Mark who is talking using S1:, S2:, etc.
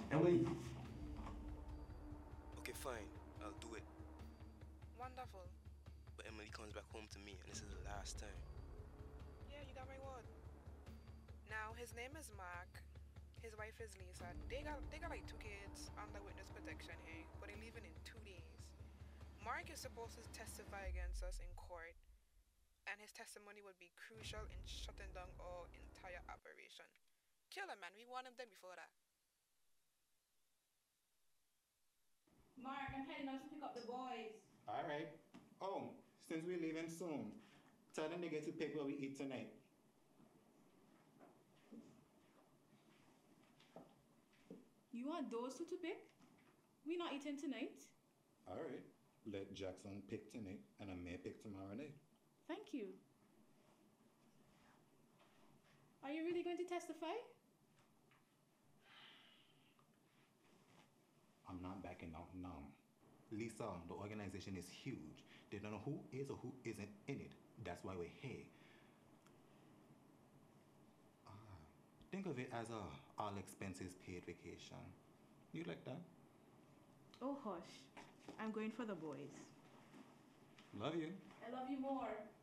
S1: Emily.
S2: Okay, fine. I'll do it.
S3: Wonderful.
S2: But Emily comes back home to me, and this is the last time.
S3: Yeah, you got my word. Now, his name is Mark. His wife is Lisa. They got like 2 kids under witness protection here, but they're leaving in 2 days. Mark is supposed to testify against us in court, and his testimony would be crucial in shutting down our entire operation. Kill him, man. We want him dead before that.
S4: Mark, I'm heading out to pick up the boys.
S1: All right. Oh, since we're leaving soon, tell them they get to pick what we eat tonight.
S4: You want those two to pick? We not eating tonight.
S1: All right. Let Jackson pick tonight, and I may pick tomorrow night.
S4: Thank you. Are you really going to testify?
S1: I'm not backing out now. Lisa, the organization is huge. They don't know who is or who isn't in it. That's why we're here. Think of it as a all expenses paid vacation. You like that?
S4: Oh, hush. I'm going for the boys.
S1: Love you.
S4: I love you more.